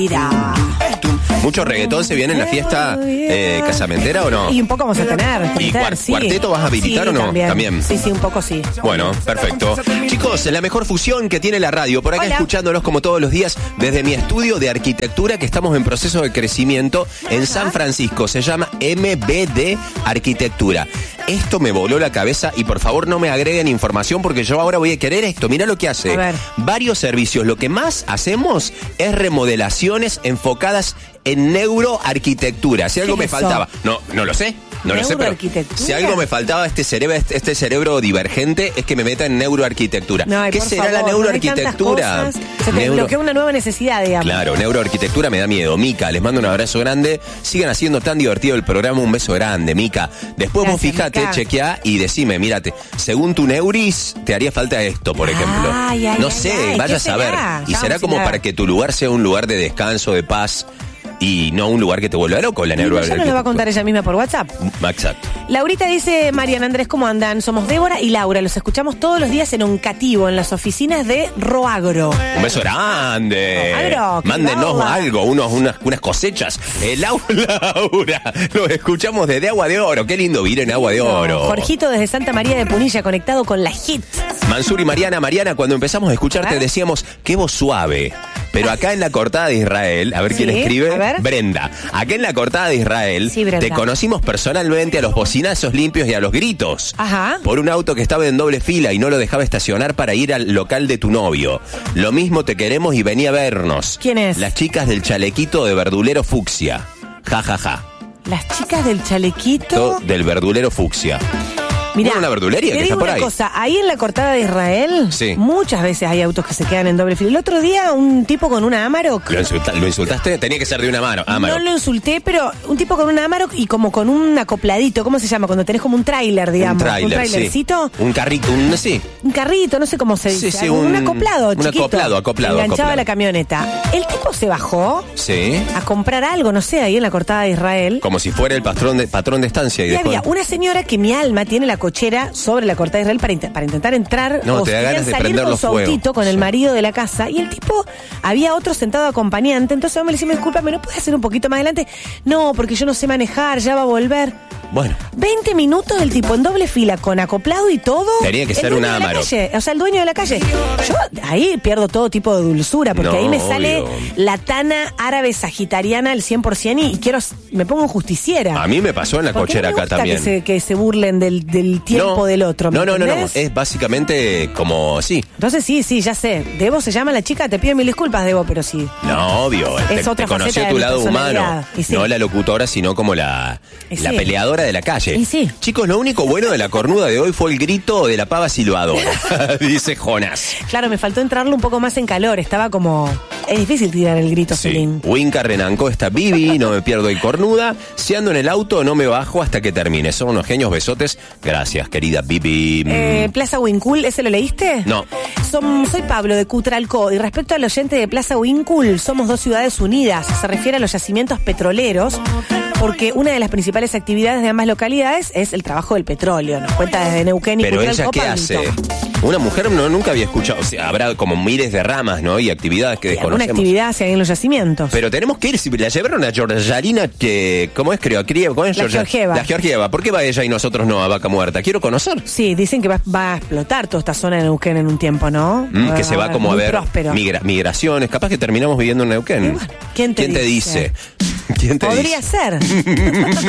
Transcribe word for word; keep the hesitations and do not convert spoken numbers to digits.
Mira. ¿Mucho reggaetón se viene en la fiesta eh, casamentera o no? Y un poco vamos a tener. ¿Y cuar- sí. cuarteto vas a habilitar sí, o no? También. También. Sí, sí, un poco sí. Bueno, perfecto. Chicos, la mejor fusión que tiene la radio. Por acá Hola. escuchándolos como todos los días desde mi estudio de arquitectura que estamos en proceso de crecimiento en San Francisco. Se llama M B D Arquitectura. Esto me voló la cabeza y por favor no me agreguen información porque yo ahora voy a querer esto. Mirá lo que hace. A ver. Varios servicios. Lo que más hacemos es remodelaciones enfocadas en neuroarquitectura. Si algo ¿Qué me es eso? faltaba. No, no lo sé. No lo sé, pero Neuroarquitectura. si algo me faltaba este cerebro, este, este cerebro divergente es que me meta en neuroarquitectura. No, ay, ¿Qué por será favor, la neuroarquitectura? no hay tantas cosas. Se te Neuro- bloquea una nueva necesidad, digamos. Claro, neuroarquitectura me da miedo. Mica, les mando un abrazo grande. Sigan haciendo tan divertido el programa. Un beso grande, Mica. Después vos Gracias, fijate, Mica. chequeá y decime, mírate, según tu neuris, te haría falta esto, por ejemplo. Ay, ay, no ay, sé, ay, vaya a ¿qué saber. será? Y Ya será vamos a como ver. para que tu lugar sea un lugar de descanso, de paz y no un lugar que te vuelva loco, la Y ya nos lo va a neuroarquitectura. contar ella misma por WhatsApp. Exacto. Laurita dice, Mariana Andrés, ¿cómo andan? Somos Débora y Laura. Los escuchamos todos los días en Oncativo, en las oficinas de Roagro. Un beso grande. Agro, Mándenos Laura. algo, unos, unas, unas cosechas. El Laura, los escuchamos desde Agua de Oro. Qué lindo vivir en Agua de Oro. Jorgito desde Santa María de Punilla, conectado con la hit. Mansur y Mariana, Mariana, cuando empezamos a escucharte A ver. decíamos, qué voz suave. Pero acá en la cortada de Israel, a ver quién Sí, escribe, a ver. Brenda. Acá en la cortada de Israel, Sí, Brenda. te conocimos personalmente a los bocinazos limpios y a los gritos. Ajá. Por un auto que estaba en doble fila y no lo dejaba estacionar para ir al local de tu novio. Lo mismo te queremos y vení a vernos. ¿Quién es? Las chicas del chalequito de verdulero fucsia. Ja, ja, ja. Las chicas del chalequito. To- Del verdulero fucsia. Mirá, Bueno, una verdulería te que digo está por una ahí. cosa, ahí en la cortada de Israel, Sí. muchas veces hay autos que se quedan en doble fila. El otro día, un tipo con una Amarok. ¿Lo, insulta- ¿Lo insultaste? Tenía que ser de una mano. Amaro. No lo insulté, pero un tipo con una Amarok y como con un acopladito, ¿cómo se llama? Cuando tenés como un tráiler, digamos. Un tráiler, sí. trailercito. Un carrito, un sí. Un carrito, no sé cómo se Sí, dice. sí, un, un- acoplado, un chiquito. acoplado, acoplado, Enganchaba acoplado. la camioneta. El tipo se bajó Sí. a comprar algo, no sé, ahí en la cortada de Israel. Como si fuera el patrón de, patrón de estancia. Y, Y después... había una señora que mi alma tiene la cochera sobre la cortada de Israel para, int- para intentar entrar No, o te da querían ganas de salir prender con los su fuegos. autito con el Sí. marido de la casa y el tipo, había otro sentado acompañante, entonces yo me le decía, discúlpame, ¿no puedes hacer un poquito más adelante? No, porque yo no sé manejar, ya va a volver. Bueno, veinte minutos el tipo en doble fila con acoplado y todo. Tenía que El ser dueño un de la Amarok. calle, o sea, el dueño de la calle. Yo ahí pierdo todo tipo de dulzura porque No, ahí me sale obvio. la tana árabe sagitariana al cien por ciento y, y quiero, me pongo justiciera. a mí me pasó en la ¿Por qué cochera no me acá gusta también. Que se, que se burlen del, del tiempo no, del otro. ¿me No, no, no, no. entendés? Es básicamente como, sí. Entonces sí, sí, ya sé. Debo se llama la chica, te pido mil disculpas, Debo, pero sí. No, obvio. Es te, otra te conoció faceta de tu mi lado humano. personalidad. Y sí. No la locutora, sino como la, Y la sí. peleadora de la calle. Y sí. Chicos, lo único bueno de la cornuda de hoy fue el grito de la pava silbadora. Dice Jonas. Claro, me faltó entrarle un poco más en calor. Estaba como... Es difícil tirar el grito, Sí. Celín. Winca Renanco está Bibi, no me pierdo el cornuda. Si ando en el auto, no me bajo hasta que termine. Son unos genios, besotes. Gracias, querida Bibi. Eh, Plaza Wincul, ¿ese lo leíste? No. Som- soy Pablo de Cutralcó y respecto al oyente de Plaza Wincul, somos dos ciudades unidas. Se refiere a los yacimientos petroleros porque una de las principales actividades de ambas localidades es el trabajo del petróleo. Nos cuenta desde Neuquén y Pero ella, Cutralcó, ¿qué Pablito. hace? Una mujer no nunca había escuchado. O sea, habrá como miles de ramas, ¿no? Y actividades que Sí, alguna desconocemos. actividad se hay en los yacimientos. Pero tenemos que ir, si la llevaron a Georgiarina, que, ¿cómo es? Creo, ¿cómo es? La Georgia- Georgieva. La Georgieva. ¿Por qué va ella y nosotros no a Vaca Muerta? Quiero conocer. Sí, dicen que va, va a explotar toda esta zona de Neuquén en un tiempo, ¿no? Mm, que se va como a muy ver próspero. migra- migraciones. Capaz que terminamos viviendo en Neuquén. Y bueno, ¿quién te dice? dice? ¿Quién te Podría dice? ser.